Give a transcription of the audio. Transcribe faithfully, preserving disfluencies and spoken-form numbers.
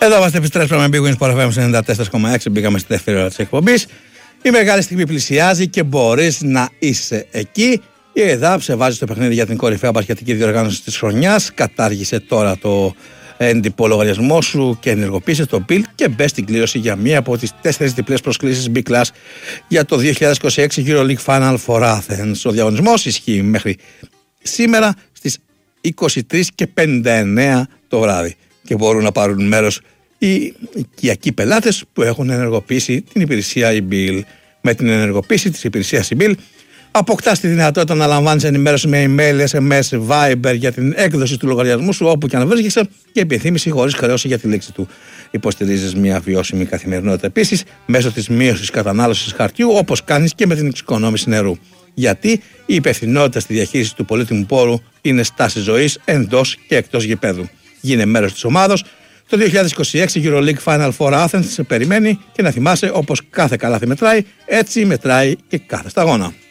Εδώ είμαστε, επιστρέψαμε με Big Wins Sport εφ εμ ενενήντα τέσσερα κόμμα έξι. Μπήκαμε στη δεύτερη ώρα της εκπομπής. Η μεγάλη στιγμή πλησιάζει και μπορείς να είσαι εκεί. Η ΕΔΑΠ σε βάζει στο παιχνίδι για την κορυφαία μπασκετική διοργάνωση της χρονιάς. Κατάργησε τώρα το έντυπο λογαριασμό σου και ενεργοποίησε το bill και μπε στην κλήρωση για μία από τις τέσσερις διπλές προσκλήσεις B-Class για το δύο χιλιάδες είκοσι έξι EuroLeague Final for Athens. Ο διαγωνισμός ισχύει μέχρι σήμερα στις είκοσι τρεις και πενήντα εννέα το βράδυ και μπορούν να πάρουν μέρος οι οικιακοί πελάτες που έχουν ενεργοποιήσει την υπηρεσία e-bill. Με την ενεργοποίηση της υπηρεσίας e-bill αποκτάς τη δυνατότητα να λαμβάνεις ενημέρωση με email, ες εμ ες, Viber για την έκδοση του λογαριασμού σου όπου και αν βρίσκεσαι και επιθύμηση χωρίς χρέωση για τη λήξη του. Υποστηρίζεις μια βιώσιμη καθημερινότητα επίσης μέσω της μείωσης κατανάλωσης χαρτιού, όπως κάνεις και με την εξοικονόμηση νερού. Γιατί η υπευθυνότητα στη διαχείριση του πολύτιμου πόρου είναι στάση ζωής εντός και εκτός γηπέδου. Γίνε μέρος της ομάδος. Το δύο χιλιάδες είκοσι έξι EuroLeague Final for Athens σε περιμένει και να θυμάσαι, όπως κάθε καλάθι μετράει, έτσι μετράει και κάθε σταγόνα.